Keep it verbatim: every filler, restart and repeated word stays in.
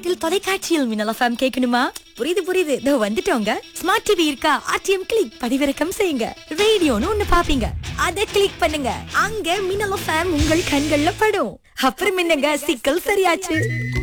வீட்டில் தொலைக்காட்சியில் மின்னல் எஃப்எம் கேட்கணுமா? புரியுது புரியுது, இதோ வந்துட்டோங்க. ஸ்மார்ட் டிவி இருக்கா? ஆர்டிஎம் கிளிக் பதிவிறக்கம் செய்யுங்க. ரேடியோன்னு ஒண்ணு பாப்பீங்க, அத கிளிக் பண்ணுங்க. அங்க மின்னல் எஃப்எம் உங்கள் கண்கள்ல படும். அப்புறம் என்னங்க, சிக்கல் சரியாச்சு.